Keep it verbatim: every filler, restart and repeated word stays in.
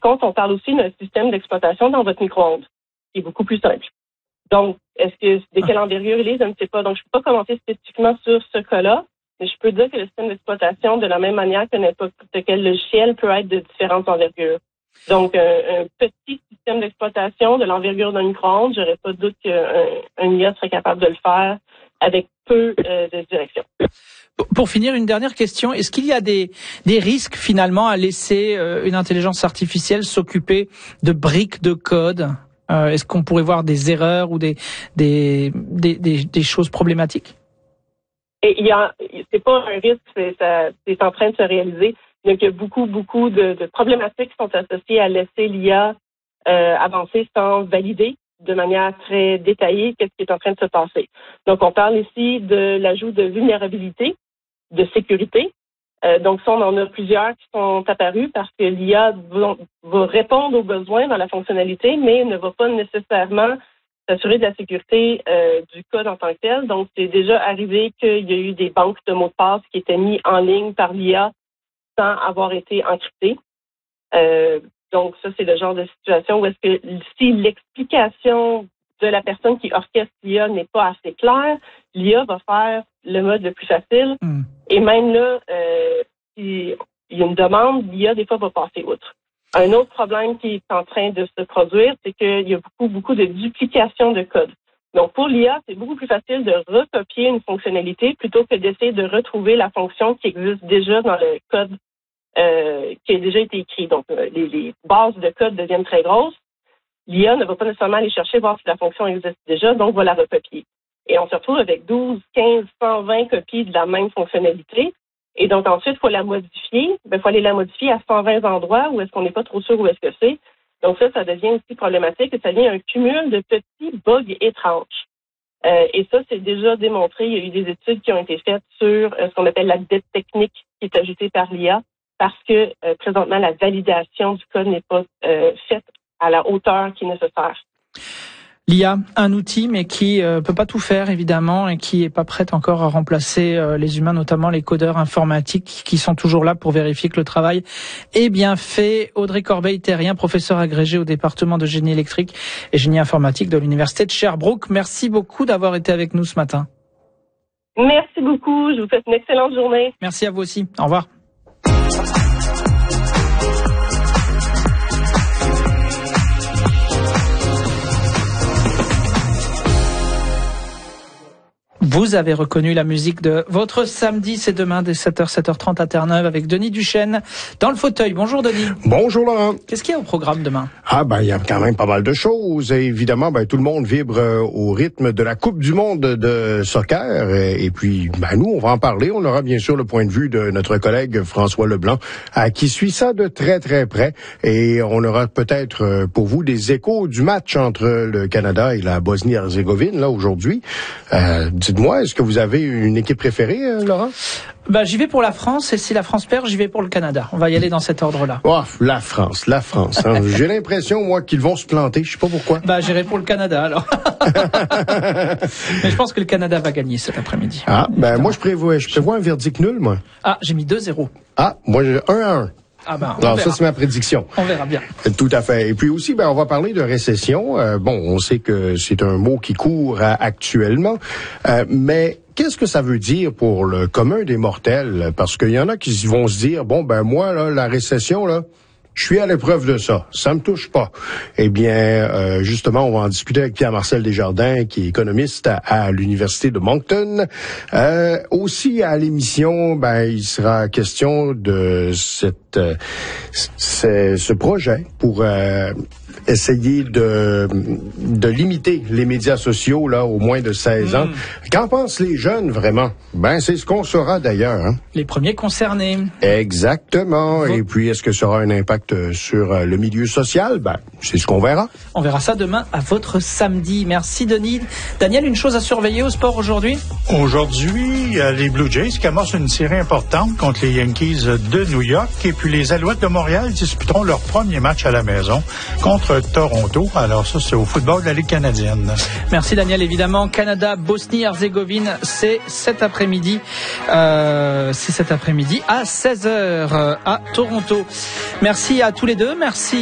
contre, on parle aussi d'un système d'exploitation dans votre micro-ondes, qui est beaucoup plus simple. Donc, est-ce que de quelle envergure il est, je ne sais pas. Donc, je ne peux pas commenter spécifiquement sur ce cas-là, mais je peux dire que le système d'exploitation, de la même manière que n'importe quel logiciel, peut être de différentes envergures. Donc, un, un petit système d'exploitation de l'envergure d'un micro-ondes, j'aurais pas de doute qu'un I A serait capable de le faire avec peu euh, de direction. Pour finir, une dernière question. Est-ce qu'il y a des, des risques finalement à laisser euh, une intelligence artificielle s'occuper de briques de code? euh, Est-ce qu'on pourrait voir des erreurs ou des, des, des, des, des choses problématiques? Et il y a, c'est pas un risque, c'est, ça, c'est en train de se réaliser. Donc, il y a beaucoup, beaucoup de, de problématiques qui sont associées à laisser l'I A euh, avancer sans valider de manière très détaillée qu'est-ce qui est en train de se passer. Donc, on parle ici de l'ajout de vulnérabilité, de sécurité. Euh, donc, ça, on en a plusieurs qui sont apparus parce que l'I A va, va répondre aux besoins dans la fonctionnalité, mais ne va pas nécessairement s'assurer de la sécurité euh, du code en tant que tel. Donc, c'est déjà arrivé qu'il y a eu des banques de mots de passe qui étaient mis en ligne par l'I A sans avoir été encryptés. Euh, donc, ça, c'est le genre de situation où est-ce que si l'explication de la personne qui orchestre l'I A n'est pas assez claire, l'I A va faire le mode le plus facile. Mm. Et même là, euh, s'il y a une demande, l'I A, des fois, va passer outre. Un autre problème qui est en train de se produire, c'est qu'il y a beaucoup, beaucoup de duplication de code. Donc, pour l'I A, c'est beaucoup plus facile de recopier une fonctionnalité plutôt que d'essayer de retrouver la fonction qui existe déjà dans le code euh, qui a déjà été écrit. Donc, euh, les, les bases de code deviennent très grosses. L'I A ne va pas nécessairement aller chercher, voir si la fonction existe déjà, donc va la recopier. Et on se retrouve avec douze, quinze, cent vingt copies de la même fonctionnalité. Et donc, ensuite, il faut la modifier. Il faut aller la modifier à cent vingt endroits où est-ce qu'on n'est pas trop sûr où est-ce que c'est. Donc ça, ça devient aussi problématique et ça devient un cumul de petits bugs étranges. Euh, et ça, c'est déjà démontré. Il y a eu des études qui ont été faites sur euh, ce qu'on appelle la dette technique qui est ajoutée par l'I A parce que euh, présentement, la validation du code n'est pas euh, faite à la hauteur qui est nécessaire. L'I A, un outil, mais qui euh, peut pas tout faire, évidemment, et qui est pas prête encore à remplacer euh, les humains, notamment les codeurs informatiques, qui sont toujours là pour vérifier que le travail est bien fait. Audrey Corbeil-Terrien, professeure agrégée au département de génie électrique et génie informatique de l'Université de Sherbrooke. Merci beaucoup d'avoir été avec nous ce matin. Merci beaucoup. Je vous souhaite une excellente journée. Merci à vous aussi. Au revoir. Vous avez reconnu la musique de votre samedi, c'est demain dès sept heures, sept heures trente à Terre-Neuve avec Denis Duchesne dans le fauteuil. Bonjour Denis. Bonjour Laurent. Qu'est-ce qu'il y a au programme demain? Ah ben il y a quand même pas mal de choses. Et évidemment, ben tout le monde vibre euh, au rythme de la Coupe du monde de soccer. Et, et puis ben nous, on va en parler. On aura bien sûr le point de vue de notre collègue François Leblanc, à qui suit ça de très très près. Et on aura peut-être euh, pour vous des échos du match entre le Canada et la Bosnie-Herzégovine là aujourd'hui. Euh, Dites-moi, est-ce que vous avez une équipe préférée, euh, Laurent? Ben, j'y vais pour la France, et si la France perd, j'y vais pour le Canada. On va y aller dans cet ordre-là. Oh, la France, la France. Hein. J'ai l'impression, moi, qu'ils vont se planter. Je sais pas pourquoi. Ben, j'irai pour le Canada, alors. Mais je pense que le Canada va gagner cet après-midi. Ah, ben, évidemment. Moi, je prévois, je prévois un verdict nul, moi. Ah, j'ai mis deux zéro. Ah, moi, j'ai un à un. Ah ben, Alors verra. Ça, c'est ma prédiction. On verra bien. Tout à fait. Et puis aussi, ben, on va parler de récession. Euh, bon, on sait que c'est un mot qui court euh, actuellement, euh, mais qu'est-ce que ça veut dire pour le commun des mortels? Parce qu'il y en a qui vont se dire, bon, ben moi, là, la récession, là, je suis à l'épreuve de ça. Ça me touche pas. Eh bien, euh, justement, on va en discuter avec Pierre-Marcel Desjardins, qui est économiste à, à l'Université de Moncton. Euh, aussi, à l'émission, ben, il sera question de cette, euh, ce, ce projet pour euh, essayer de, de limiter les médias sociaux, là, au moins de seize ans. Mmh. Qu'en pensent les jeunes, vraiment? Ben, c'est ce qu'on saura d'ailleurs. Hein? Les premiers concernés. Exactement. Vous... Et puis, est-ce que ça aura un impact sur le milieu social? Ben, c'est ce qu'on verra. On verra ça demain à votre samedi. Merci Denis. Daniel, une chose à surveiller au sport aujourd'hui? Aujourd'hui, les Blue Jays qui amorcent une série importante contre les Yankees de New York. Et puis les Alouettes de Montréal disputeront leur premier match à la maison contre Toronto. Alors ça, c'est au football de la Ligue canadienne. Merci Daniel. Évidemment, Canada, Bosnie-Herzégovine, c'est cet après-midi. Euh, c'est cet après-midi à seize heures à Toronto. Merci à tous les deux. Merci.